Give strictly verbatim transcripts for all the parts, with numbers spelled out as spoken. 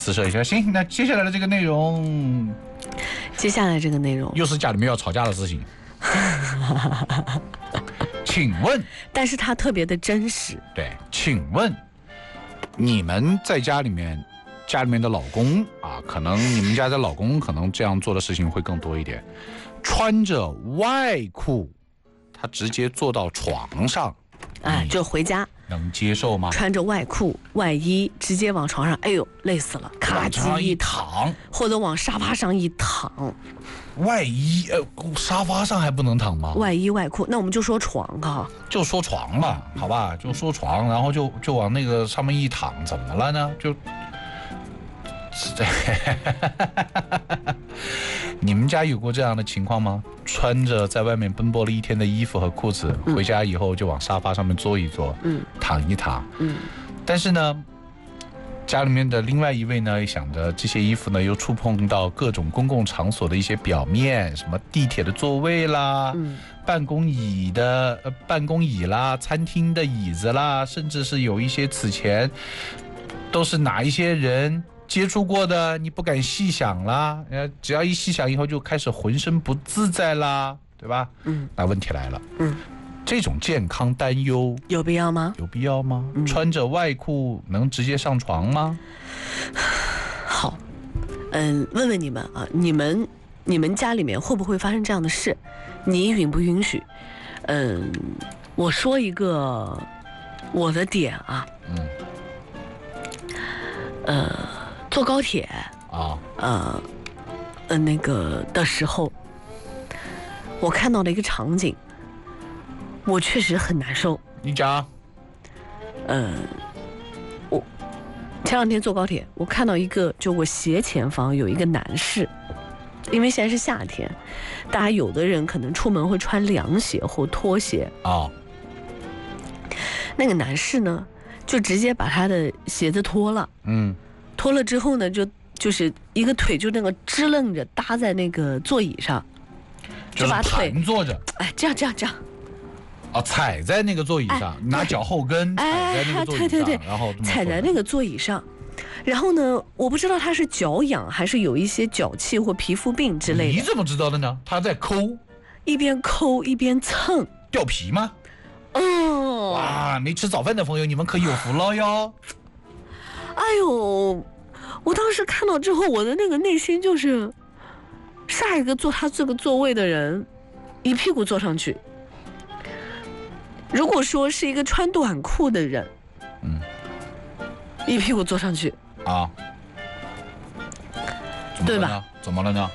刺射一下。行，那接下来的这个内容， 接下来这个内容又是家里面要吵架的事情。请问， 但是它特别的真实。 对，请问你们在家里面，家里面的老公啊，可能你们家的老公可能这样做的事情会更多一点，穿着外裤，他直接坐到床上， 哎，就回家能接受吗？ 穿着外裤外衣直接往床上，哎呦累死了，咔叽一躺，或者往沙发上一躺。 外衣呃，沙发上还不能躺吗？ 外衣外裤，那我们就说床哈， 就说床吧，好吧，就说床，然后就就往那个上面一躺，怎么了呢？就，你们家有过这样的情况吗？穿着在外面奔波了一天的衣服和裤子，嗯、回家以后就往沙发上面坐一坐，嗯，躺一躺，嗯，但是呢，家里面的另外一位呢，想着这些衣服呢又触碰到各种公共场所的一些表面，什么地铁的座位啦，嗯、办公椅的、呃、办公椅啦，餐厅的椅子啦，甚至是有一些此前都是哪一些人接触过的，你不敢细想啦，呃，只要一细想以后就开始浑身不自在啦，对吧？嗯，那问题来了，嗯。这种健康担忧有必要吗？ 有必要吗？嗯、穿着外裤能直接上床吗？ 好，嗯，问问你们啊，你们你们家里面会不会发生这样的事？你允不允许？嗯，我说一个我的点啊，嗯，呃，坐高铁啊，呃，呃，那个的时候，我看到了一个场景。我确实很难受。 你讲。 呃，我前两天坐高铁，我看到一个，就我斜前方有一个男士，因为现在是夏天，大家有的人可能出门会穿凉鞋或拖鞋啊。哦、那个男士呢，就直接把他的鞋子脱了，嗯，脱了之后呢，就就是一个腿就那个支棱着搭在那个座椅上， 就把腿盘坐着， 哎，这样这样这样。 啊，踩在那个座椅上，哎、拿脚后跟踩在那个座椅上，哎、对对对，然后踩在那个座椅上，然后呢，我不知道他是脚痒还是有一些脚气或皮肤病之类的。 你怎么知道的呢？他在抠， 一边抠一边蹭， 掉皮吗？ 哦， 哇，没吃早饭的朋友，你们可有福了哟！ 哎呦，我当时看到之后，我的那个内心就是，下一个坐他这个座位的人，一屁股坐上去。如果说是一个穿短裤的人，嗯，一屁股坐上去啊，对吧？ 怎么了呢？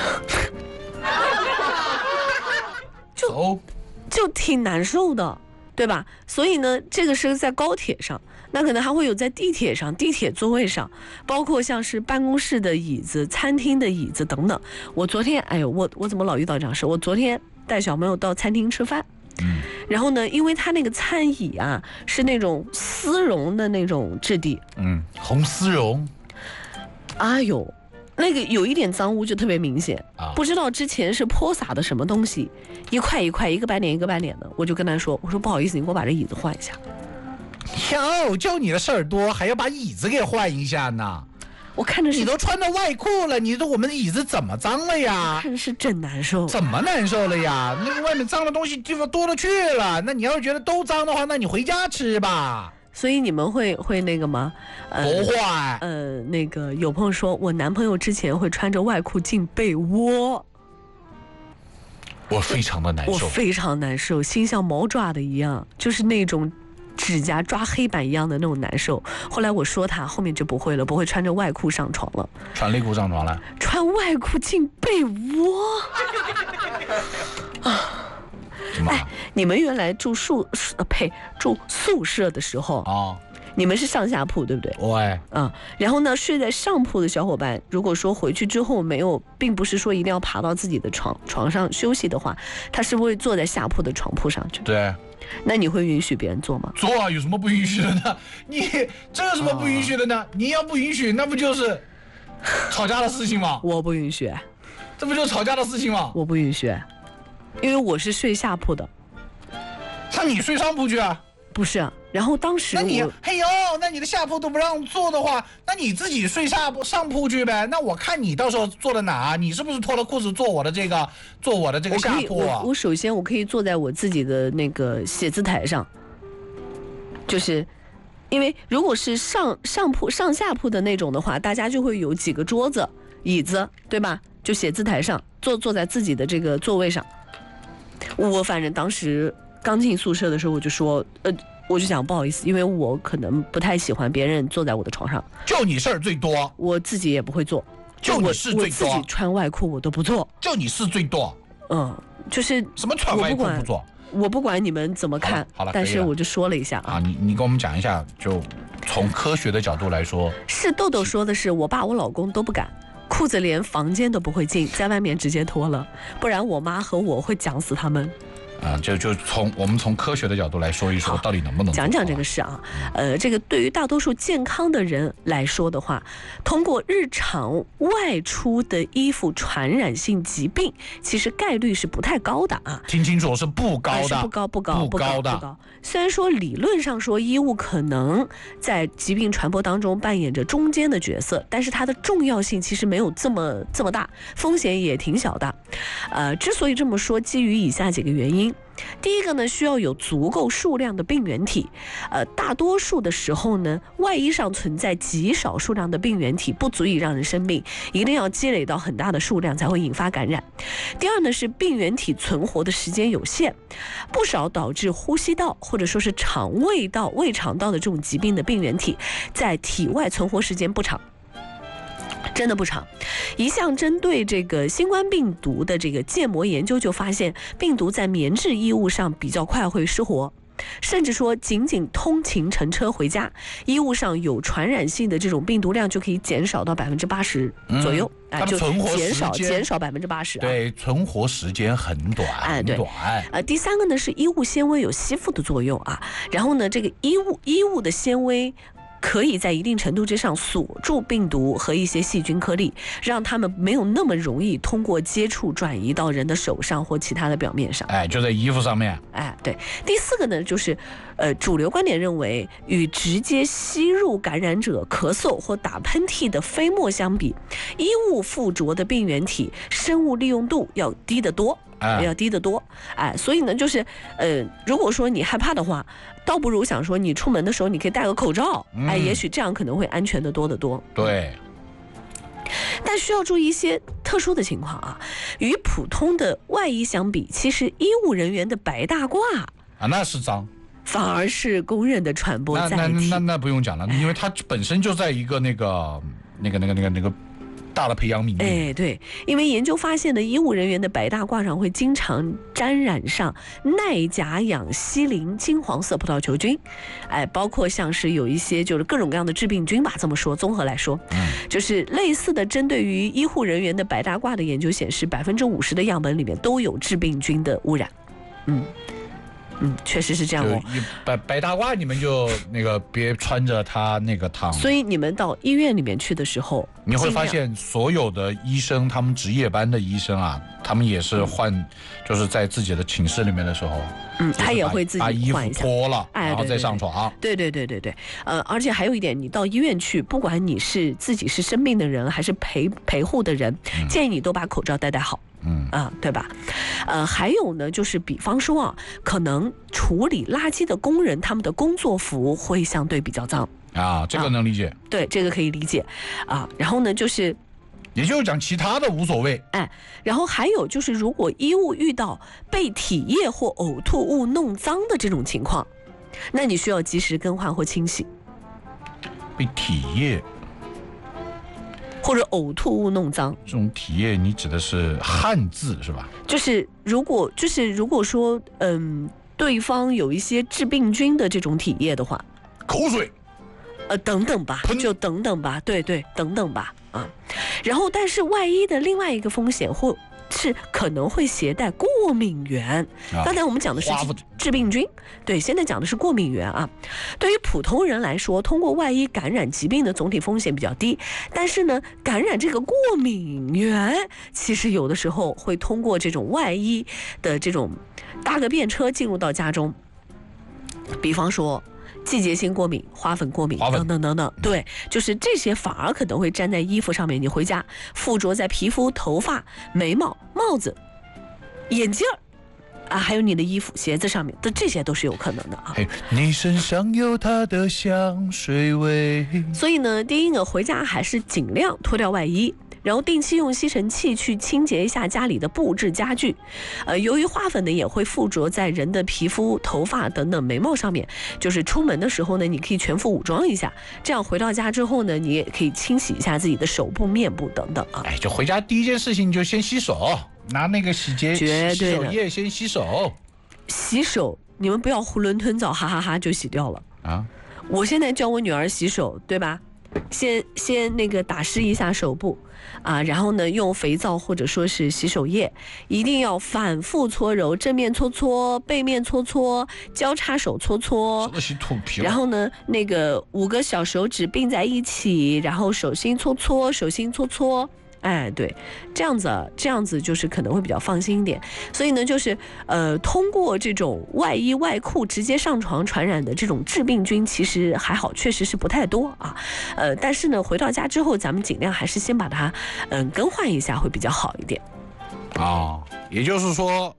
就就挺难受的，对吧？所以呢，这个是在高铁上，那可能还会有在地铁上、地铁座位上，包括像是办公室的椅子、餐厅的椅子等等。我昨天，哎呦，我我怎么老遇到这样事？我昨天带小朋友到餐厅吃饭。嗯，然后呢，因为它那个餐椅啊是那种丝绒的那种质地， 嗯，红丝绒， 哎呦，那个有一点脏污就特别明显啊，不知道之前是泼洒的什么东西，一块一块，一个斑点一个斑点的，我就跟他说，我说不好意思，你给我把这椅子换一下。 哟，就你的事儿多，还要把椅子给换一下呢。 我看着是你都穿到外裤了，你说我们的椅子怎么脏了呀？ 看着是真难受。 怎么难受了呀？那个外面脏的东西地方多了去了。那你要是觉得都脏的话，那你回家吃吧。 所以你们会会那个吗？ 呃、不会。 呃，那个有朋友说我男朋友之前会穿着外裤进被窝， 我非常的难受。 我非常难受，心像毛抓的一样，就是那种。指甲抓黑板一样的那种难受。后来我说他，后面就不会了，不会穿着外裤上床了。 穿内裤上床了？ 穿外裤进被窝啊！哎，你们原来住宿呃呸住宿舍的时候啊、哦，你们是上下铺对不对？ 对。 嗯，然后呢，睡在上铺的小伙伴，如果说回去之后没有，并不是说一定要爬到自己的床床上休息的话，他是不会坐在下铺的床铺上去。 对。 那你会允许别人做吗？ 做啊，有什么不允许的呢？你这有什么不允许的呢？你要不允许，那不就是吵架的事情吗？ 我不允许， 这不就是吵架的事情吗？ 我不允许，因为我是睡下铺的。 那你睡上铺去啊？ 不是， 然后当时那你我， 嘿呦，那你的下铺都不让坐的话，那你自己睡下铺上铺去呗。那我看你到时候坐在哪？你是不是脱了裤子坐我的这个坐我的这个我可以， 下铺啊？ 我我首先我可以坐在我自己的那个写字台上，就是因为如果是上上铺上下铺的那种的话，大家就会有几个桌子、椅子，对吧？就写字台上坐坐在自己的这个座位上。我反正当时刚进宿舍的时候，我就说，呃，我就讲不好意思，因为我可能不太喜欢别人坐在我的床上， 就你事儿最多， 我自己也不会坐， 就你我事最多我自己穿外裤我都不坐， 就你事最多。 嗯，就是什么穿外裤不做？ 我不管你们怎么看， 好了， 但是我就说了一下啊。 啊，你你跟我们讲一下，就从科学的角度来说， 是豆豆说的是，我爸我老公都不敢，裤子连房间都不会进，在外面直接脱了，不然我妈和我会讲死他们。 啊，就就从我们从科学的角度来说一说，到底能不能讲讲这个事啊？呃，这个对于大多数健康的人来说的话，通过日常外出的衣服传染性疾病，其实概率是不太高的啊。 听清楚，是不高的， 是不高，不高， 不高的。 不高。虽然说理论上说衣物可能在疾病传播当中扮演着中间的角色，但是它的重要性其实没有这么这么大，风险也挺小的。呃，之所以这么说，基于以下几个原因。第一个呢，需要有足够数量的病原体，呃，大多数的时候呢，外衣上存在极少数量的病原体，不足以让人生病，一定要积累到很大的数量才会引发感染。第二呢，是病原体存活的时间有限，不少导致呼吸道或者说是肠胃道、胃肠道的这种疾病的病原体，在体外存活时间不长。真的不长。一项针对这个新冠病毒的这个建模研究就发现，病毒在棉质衣物上比较快会失活，甚至说仅仅通勤乘车回家，衣物上有传染性的这种病毒量就可以减少到百分之八十左右， 嗯、啊，就减少减少百分之八十。 对，存活时间很短， 哎，对， 很短。 呃，第三个呢是衣物纤维有吸附的作用啊，然后呢，这个衣物衣物的纤维可以在一定程度之上锁住病毒和一些细菌颗粒，让它们没有那么容易通过接触转移到人的手上或其他的表面上。 哎，就在衣服上面。 哎，对。第四个呢，就是呃，主流观点认为，与直接吸入感染者咳嗽或打喷嚏的飞沫相比，衣物附着的病原体生物利用度要低得多。要低得多，哎，所以呢，就是，呃，如果说你害怕的话，倒不如想说你出门的时候你可以戴个口罩，嗯、哎，也许这样可能会安全的多得多。 对。 但需要注意一些特殊的情况啊，与普通的外衣相比，其实医务人员的白大褂啊，那是脏。 反而是公认的传播载体。 那那那那不用讲了，因为它本身就在一个那个那个那个那个那个。大的培养皿。 哎，对，因为研究发现的医务人员的白大褂上会经常沾染上耐甲氧西林金黄色葡萄球菌，哎，包括像是有一些就是各种各样的致病菌吧，这么说，综合来说，嗯，就是类似的针对于医护人员的白大褂的研究显示，百分之五十的样本里面都有致病菌的污染，嗯。嗯，确实是这样哦。 白白大褂，你们就那个别穿着它那个烫。 所以你们到医院里面去的时候， 你会发现所有的医生，他们值夜班的医生啊，他们也是换，嗯、就是在自己的寝室里面的时候， 嗯，他也会自己把衣服脱了， 哎， 然后再上床。 对对对对对，呃，而且还有一点，你到医院去，不管你是自己是生病的人，还是陪陪护的人，嗯、建议你都把口罩戴戴好。嗯啊、呃，对吧？呃，还有呢，就是比方说啊，可能处理垃圾的工人，他们的工作服会相对比较脏啊，这个能理解。 啊、对，这个可以理解啊。然后呢，就是， 也就是讲其他的无所谓。 哎，然后还有就是，如果衣物遇到被体液或呕吐物弄脏的这种情况，那你需要及时更换或清洗。 被体液。 或者呕吐物弄脏， 这种体液你指的是汗渍是吧？ 就是如果就是如果说嗯，对方有一些致病菌的这种体液的话， 口水， 呃等等吧，就等等吧，对对，等等吧啊。然后，但是外衣的另外一个风险或是可能会携带过敏源。啊、刚才我们讲的是致病菌，对，现在讲的是过敏源啊。对于普通人来说，通过外衣感染疾病的总体风险比较低，但是呢，感染这个过敏源，其实有的时候会通过这种外衣的这种搭个便车进入到家中。比方说， 季节性过敏、花粉过敏等等等等，对，就是这些反而可能会粘在衣服上面，你回家附着在皮肤、头发、眉毛、帽子、眼镜儿。啊，还有你的衣服、鞋子上面的，这些都是有可能的啊。 你身上有它的香水味。 所以呢，第一个回家还是尽量脱掉外衣，然后定期用吸尘器去清洁一下家里的布置家具。呃，由于花粉呢也会附着在人的皮肤、头发等等眉毛上面，就是出门的时候呢，你可以全副武装一下，这样回到家之后呢，你也可以清洗一下自己的手部、面部等等啊。 哎，就回家第一件事情就先洗手。拿那个洗洁绝对洗手液先洗手， 洗手你们不要囫囵吞枣，哈哈哈就洗掉了啊！ 我现在教我女儿洗手，对吧？先先那个打湿一下手部啊，然后呢用肥皂或者说是洗手液，一定要反复搓揉，正面搓搓，背面搓搓，交叉手搓搓， 洗土皮。 然后呢那个五个小手指并在一起，然后手心搓搓，手心搓搓。哎，对，这样子，这样子就是可能会比较放心一点。所以呢，就是呃，通过这种外衣外裤直接上床传染的这种致病菌，其实还好，确实是不太多啊。呃，但是呢，回到家之后，咱们尽量还是先把它嗯、呃、更换一下，会比较好一点。 啊、哦，也就是说，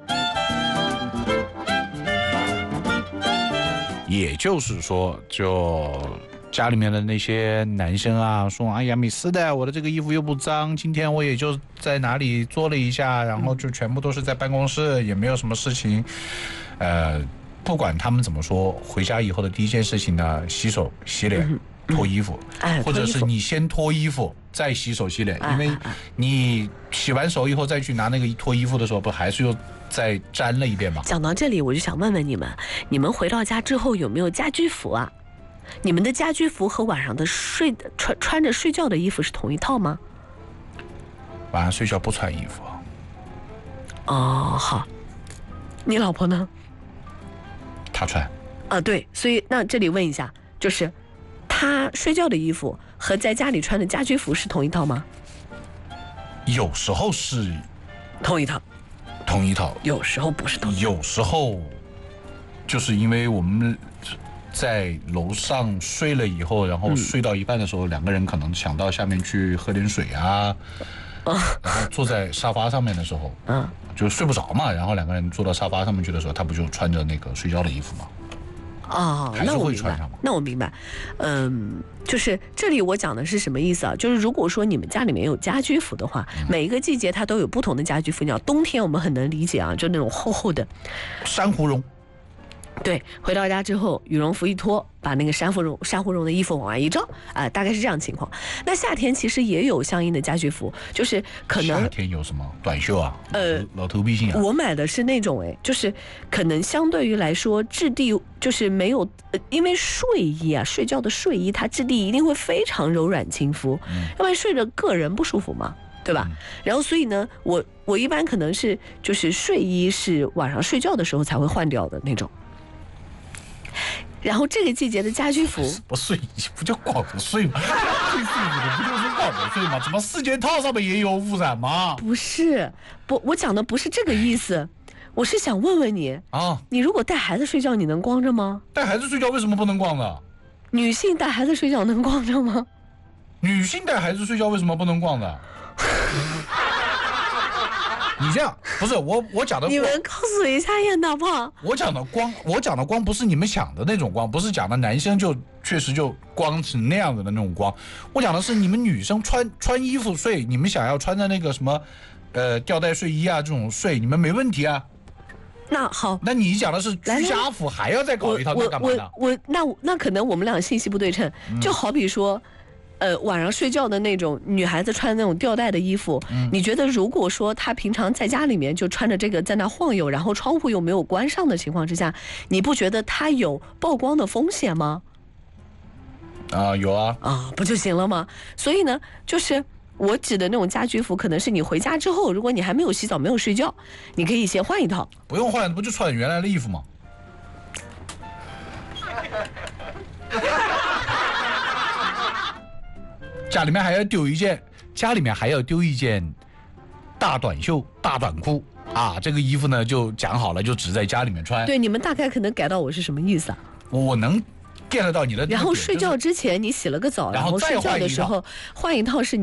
也就是说，就。家里面的那些男生啊，说哎呀，没事的，我的这个衣服又不脏，今天我也就在哪里做了一下，然后就全部都是在办公室，也没有什么事情。呃，不管他们怎么说，回家以后的第一件事情呢，洗手、洗脸、嗯、脱衣服， 哎， 或者是你先脱衣服再洗手洗脸，因为你洗完手以后再去拿那个脱衣服的时候，不还是又再沾了一遍吗？ 讲到这里，我就想问问你们，你们回到家之后有没有家居服啊？你们的家居服和晚上的睡穿穿着睡觉的衣服是同一套吗？ 晚上睡觉不穿衣服。 哦，好。你老婆呢？ 她穿。 啊，对，所以那这里问一下，就是她睡觉的衣服和在家里穿的家居服是同一套吗？ 有时候是同一套， 同一套， 有时候不是同一套， 有时候就是因为我们。在楼上睡了以后，然后睡到一半的时候，嗯、两个人可能想到下面去喝点水啊，哦、然后坐在沙发上面的时候，嗯，就睡不着嘛，然后两个人坐到沙发上面去的时候，他不就穿着那个睡觉的衣服吗？ 哦， 还是会穿上吗？ 那我明白，嗯，就是这里我讲的是什么意思啊？就是如果说你们家里面有家居服的话，嗯、每一个季节它都有不同的家居服。你要冬天我们很能理解啊，就那种厚厚的珊瑚绒。 对，回到家之后，羽绒服一脱，把那个珊瑚绒、珊瑚绒的衣服往外一罩，啊、呃，大概是这样情况。那夏天其实也有相应的家居服，就是可能夏天有什么短袖啊？呃，老头皮性啊。 我买的是那种哎，就是可能相对于来说质地就是没有，呃、因为睡衣啊，睡觉的睡衣它质地一定会非常柔软亲肤，嗯、要不然睡着个人不舒服嘛。对吧？嗯、然后所以呢，我我一般可能是就是睡衣是晚上睡觉的时候才会换掉的那种。然后这个季节的家居服， 不睡衣不就光着睡吗？最舒服的不就是光着睡吗？怎么四件套上面也有污染吗？ 不是，不，我讲的不是这个意思，我是想问问你啊，你如果带孩子睡觉，你能光着吗？ 带孩子睡觉为什么不能光着？ 女性带孩子睡觉能光着吗？ 女性带孩子睡觉为什么不能光着？你这样不是我，我讲的你们告诉一下叶大胖， 我讲的光，我讲的光不是你们想的那种光，不是讲的男生就确实就光是那样子的那种光，我讲的是你们女生穿穿衣服睡，你们想要穿的那个什么，呃，吊带睡衣啊这种睡，你们没问题啊。 那好， 那你讲的是居家服，还要再搞一套，那干嘛呢？ 我我那那可能我们俩信息不对称，嗯、就好比说。呃，晚上睡觉的那种女孩子穿那种吊带的衣服，嗯、你觉得如果说她平常在家里面就穿着这个在那晃悠，然后窗户又没有关上的情况之下，你不觉得她有曝光的风险吗？ 啊，有啊， 啊，不就行了吗？所以呢，就是我指的那种家居服，可能是你回家之后，如果你还没有洗澡、没有睡觉，你可以先换一套。 不用换，不就穿原来的衣服吗？家里面还要丢一件，家里面还要丢一件大短袖、大短裤啊！这个衣服呢，就讲好了，就只在家里面穿。 对，你们大概可能改到我是什么意思啊？ 我能 get 到你的。 然后睡觉之前你洗了个澡，然后睡觉的时候换一套是